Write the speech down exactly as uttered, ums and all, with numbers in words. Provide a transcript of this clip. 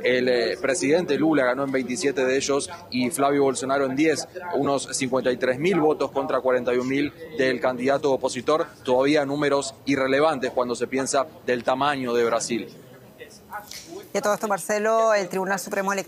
El eh, presidente Lula ganó en veintisiete de ellos y Flavio Bolsonaro en diez, unos cincuenta y tres mil votos contra cuarenta y un mil del candidato opositor, todavía números irrelevantes cuando se piensa del tamaño de Brasil. Y a todo esto, Marcelo, el Tribunal Supremo Electoral